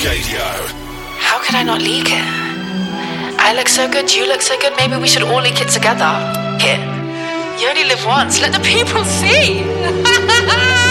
Radio. How could I not leak it? I look so good, you look so good, maybe we should all leak it together. Here. You only live once, let the people see!